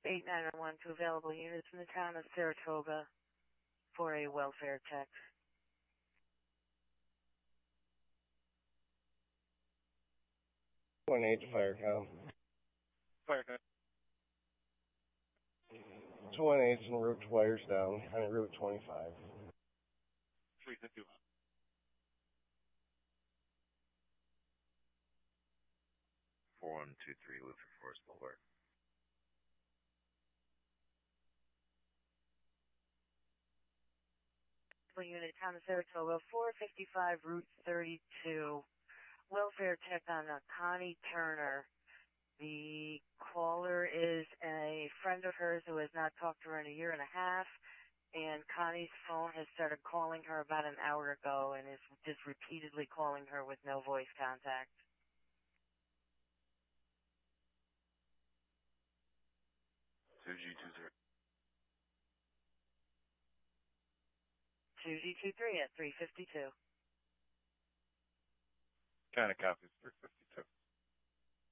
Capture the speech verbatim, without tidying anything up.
eight nine one to available units in the town of Saratoga for a welfare check. One eight fire com. Fire com. It's one eight and Route wires down, on Route twenty-five. Three fifty one. Four one two three Luther Forest Boulevard. Unit town of Saratoga, four fifty-five Route thirty-two. Welfare check on uh, Connie Turner. The caller is a friend of hers who has not talked to her in a year and a half, and Connie's phone has started calling her about an hour ago and is just repeatedly calling her with no voice contact. two G two zero. two G two three at three fifty-two. Kind of copies three fifty-two.